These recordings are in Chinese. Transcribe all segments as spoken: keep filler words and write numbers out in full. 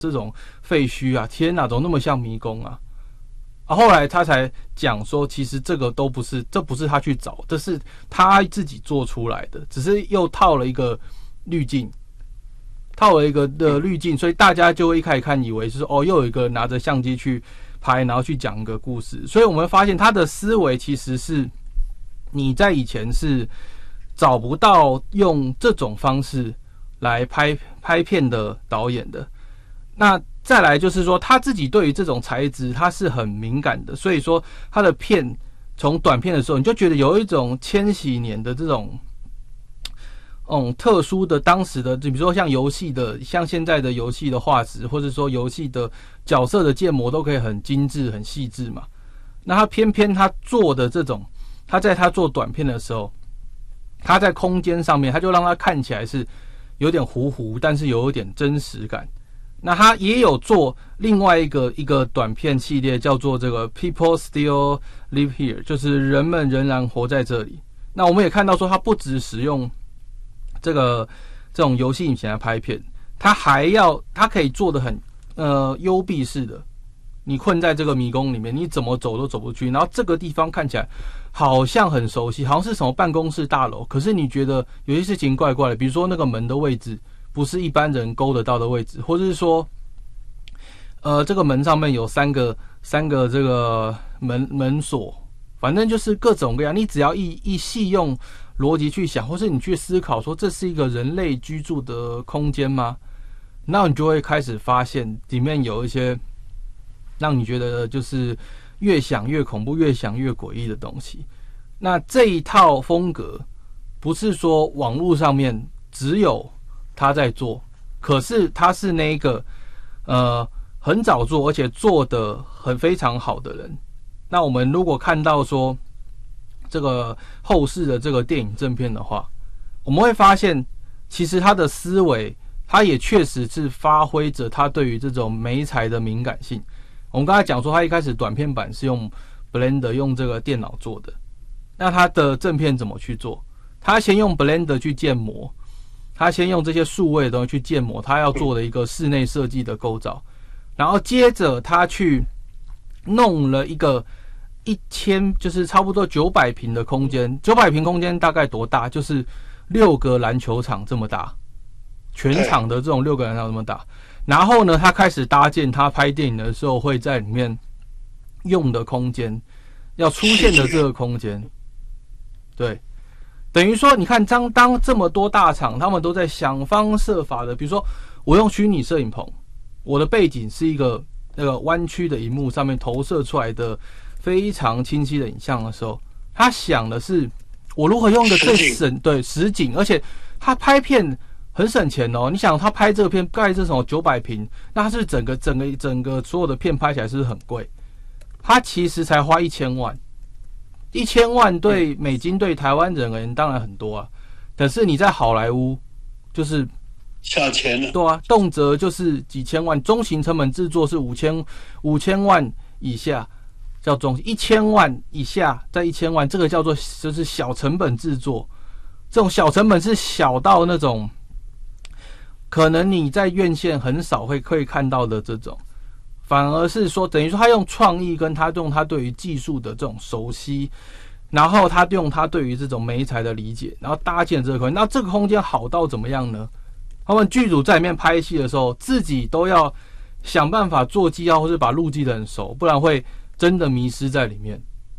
这种废墟啊，天哪，怎么那么像迷宫啊？啊，后来他才讲说，其实这个都不是，这不是他去找，这是他自己做出来的，只是又套了一个滤镜，套了一个的滤镜，所以大家就会一开始看以为是哦，又有一个拿着相机去拍，然后去讲一个故事。所以我们发现他的思维其实是你在以前是找不到用这种方式来拍拍片的导演的。那再来就是说，他自己对于这种材质他是很敏感的，所以说他的片从短片的时候，你就觉得有一种千禧年的这种，嗯，特殊的当时的，比如说像游戏的，像现在的游戏的画质，或者说游戏的角色的建模都可以很精致、很细致嘛。那他偏偏他做的这种，他在他做短片的时候，他在空间上面，他就让他看起来是有点糊糊，但是有一点真实感。那他也有做另外一个一个短片系列，叫做这个 People Still Live Here， 就是人们仍然活在这里。那我们也看到说，他不只使用这个这种游戏引擎来拍片，他还要他可以做得很呃幽闭式的，你困在这个迷宫里面，你怎么走都走不去。然后这个地方看起来好像很熟悉，好像是什么办公室大楼，可是你觉得有些事情怪怪的，比如说那个门的位置不是一般人勾得到的位置，或者是说，呃，这个门上面有三个三个这个门门锁，反正就是各种各样。你只要一一细用逻辑去想，或是你去思考说这是一个人类居住的空间吗？那你就会开始发现里面有一些让你觉得就是越想越恐怖、越想越诡异的东西。那这一套风格不是说网络上面只有他在做，可是他是那个呃很早做而且做得很非常好的人。那我们如果看到说这个后世的这个电影正片的话，我们会发现其实他的思维，他也确实是发挥着他对于这种媒材的敏感性。我们刚才讲说，他一开始短片版是用 Blender 用这个电脑做的，那他的正片怎么去做？他先用 Blender 去建模。他先用这些数位的东西去建模他要做的一个室内设计的构造，然后接着他去弄了一个一千，就是差不多九百平的空间。九百平空间大概多大？就是六个篮球场这么大，全场的这种六个篮球场这么大。然后呢，他开始搭建他拍电影的时候会在里面用的空间，要出现的这个空间，对。等于说，你看，当当这么多大厂，他们都在想方设法的，比如说，我用虚拟摄影棚，我的背景是一个那个弯曲的萤幕上面投射出来的非常清晰的影像的时候，他想的是我如何用一个最省对实景，而且他拍片很省钱哦。你想，他拍这个片盖这种九百平，那他是整个整个整个所有的片拍起来是不是很贵？他其实才花一千万。一千万对美金对台湾人而言当然很多啊，可是你在好莱坞就是小钱了， 对啊，动辄就是几千万，中型成本制作是五千五千万以下叫中型，一千万以下在一千万，这个叫做就是小成本制作。这种小成本是小到那种可能你在院线很少会可以看到的这种。反而是说，等于说他用创意跟他用他对于技术的这种熟悉，然后他用他对于这种媒材的理解，然后搭建这个空间。那这个空间好到怎么样呢？他们剧组在里面拍戏的时候，自己都要想办法做记号，或是把路记得很熟，不然会真的迷失在里面。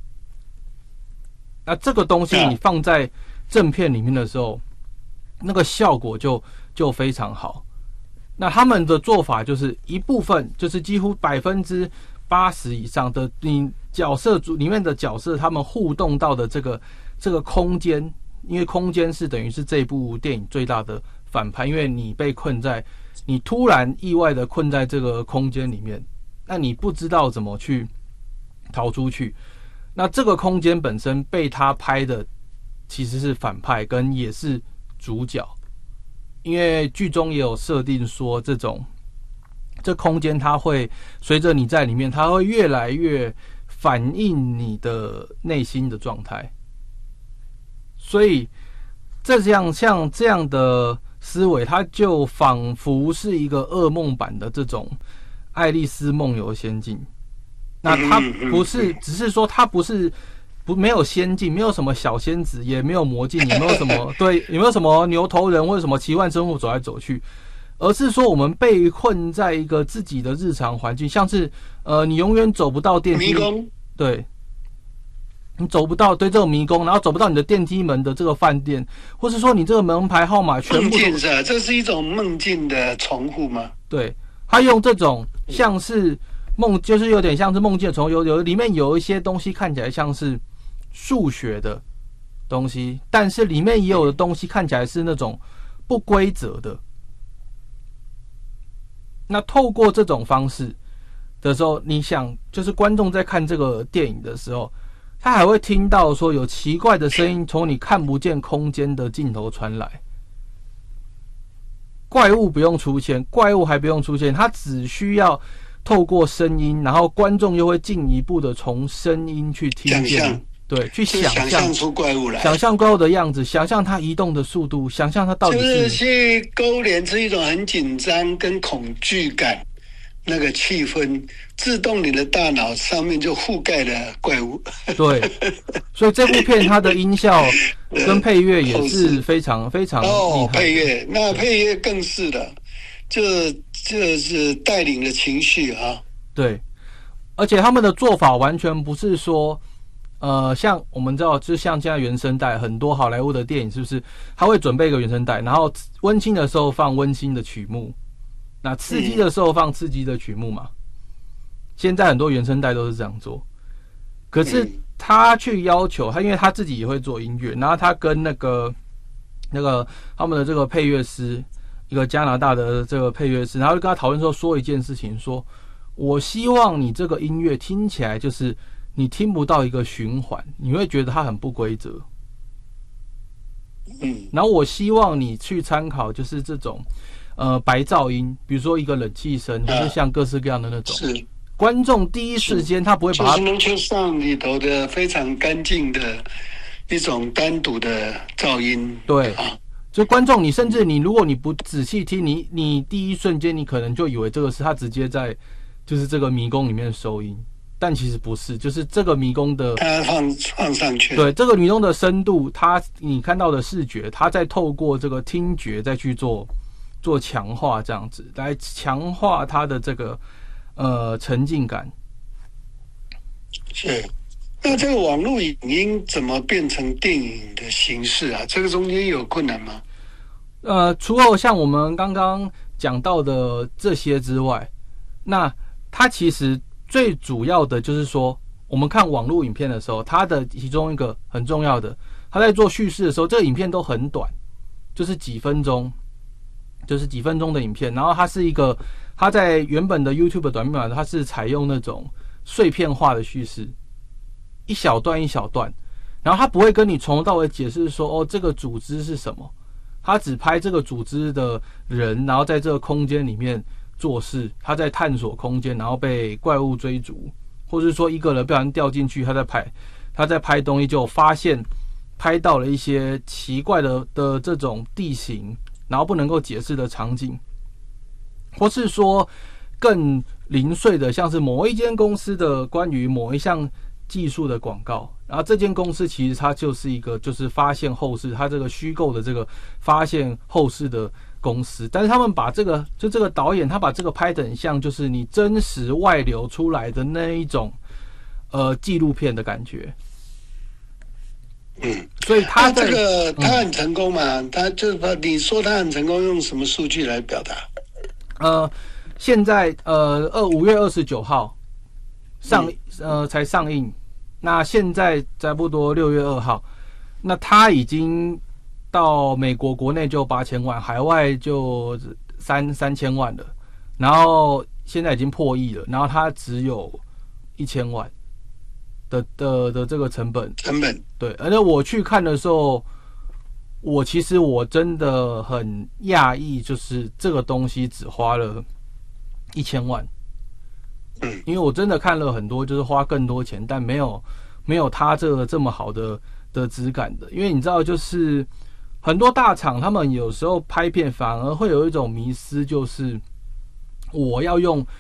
那这个东西你放在正片里面的时候，那个效果就就非常好。那他们的做法就是一部分，就是几乎百分之八十以上的你角色组里面的角色，他们互动到的这个这个空间，因为空间是等于是这部电影最大的反派，因为你被困在，你突然意外的困在这个空间里面，那你不知道怎么去逃出去。那这个空间本身被他拍的其实是反派，跟也是主角。因为剧中也有设定说，这种这空间它会随着你在里面，它会越来越反映你的内心的状态。所以这样像这样的思维，它就仿佛是一个噩梦版的这种《爱丽丝梦游仙境》。那它不是，只是说它不是不没有仙境，没有什么小仙子，也没有魔镜，也没有什么对，也没有什么牛头人或者什么奇幻生物走来走去，而是说我们被困在一个自己的日常环境，像是呃，你永远走不到电梯， 迷宫， 对。你走不到对这个迷宫，然后走不到你的电梯门的这个饭店，或是说你这个门牌号码全部梦境是吧？这是一种梦境的重复吗？ 对，他用这种像是梦，就是有点像是梦境的重复，有有里面有一些东西看起来像是数学的东西，但是里面也有的东西看起来是那种不规则的。那透过这种方式的时候，你想，就是观众在看这个电影的时候。他还会听到说有奇怪的声音从你看不见空间的尽头传来，怪物不用出现，怪物还不用出现，他只需要透过声音，然后观众又会进一步的从声音去听见，对，去想象， 想象出怪物来， 想象怪物的样子，想象它移动的速度，想象它到底是， 就是去勾连出一种很紧张跟恐惧感。那个气氛自动，你的大脑上面就覆盖了怪物。 对，所以这部片它的音效跟配乐也是非常非常厉害。 哦，配乐那配乐更是的，就就是带领了情绪啊。 对，而且他们的做法完全不是说，呃，像我们知道，就像现在原声带，很多好莱坞的电影是不是他会准备一个原声带，然后温馨的时候放温馨的曲目。那刺激的时候放刺激的曲目嘛，现在很多原声带都是这样做。可是他去要求他，因为他自己也会做音乐，然后他跟那个那个他们的这个配乐师，一个加拿大的这个配乐师，然后就跟他讨论说，说一件事情，说我希望你这个音乐听起来就是你听不到一个循环，你会觉得它很不规则。嗯，然后我希望你去参考就是这种。呃，白噪音，比如说一个冷气声，或是像各式各样的那种， 是观众第一时间他不会把它。 就是能球上里头的非常干净的一种单独的噪音。 对啊，就观众，你甚至你如果你不仔细听，你你第一瞬间你可能就以为这个是他直接在就是这个迷宫里面收音，但其实不是，就是这个迷宫的它放放上去。 对，这个迷宫的深度，它你看到的视觉，它在透过这个听觉再去做。做强化这样子来强化它的这个呃沉浸感。 是，那这个网络影音怎么变成电影的形式啊？这个中间有困难吗？ 呃，除了像我们刚刚讲到的这些之外，那它其实最主要的就是说，我们看网络影片的时候，它的其中一个很重要的，它在做叙事的时候，这个影片都很短，就是几分钟。就是几分钟的影片，然后它是一个，它在原本的 YouTube 短片版，它是采用那种碎片化的叙事，一小段一小段，然后它不会跟你从头到尾解释说，哦，这个组织是什么，它只拍这个组织的人，然后在这个空间里面做事，他在探索空间，然后被怪物追逐，或者是说一个人不小心掉进去，他在拍，他在拍东西就发现拍到了一些奇怪的的这种地形。然后不能够解释的场景，或是说更零碎的，像是某一间公司的关于某一项技术的广告，然后这间公司其实它就是一个就是发现后世，它这个虚构的这个发现后世的公司，但是他们把这个就这个导演他把这个拍得很像就是你真实外流出来的那一种呃纪录片的感觉。 嗯， 所以他这个他很成功嘛？嗯、他就是你说他很成功，用什么数据来表达？ 呃，现在呃二五月二十九号上、嗯、呃才上映，那现在差不多六月二号，那他已经到美国国内就八千万，海外就三三千万了，然后现在已经破亿了，然后他只有一千万。的的的这个成本， 成本对，而且我去看的时候，我其实我真的很讶异，就是这个东西只花了一千万，嗯，因为我真的看了很多，就是花更多钱，但没有没有它这个这么好的的质感的，因为你知道，就是很多大厂他们有时候拍片反而会有一种迷思，就是我要用